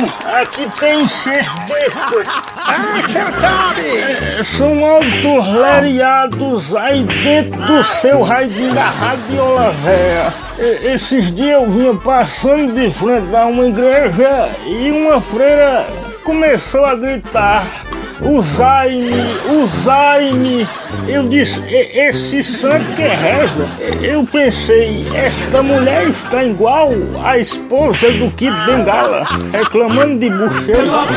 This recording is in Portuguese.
Aqui tem ser besta. Seu Tommy! São autorleriados aí dentro do seu raidinho da radiola véia. Esses dias eu vinha passando de frente a uma igreja e uma freira começou a gritar: usai-me, usai-me. Eu disse: esse santo que reza. Eu pensei, esta mulher está igual a esposa do Kid Bengala, reclamando de bucheira.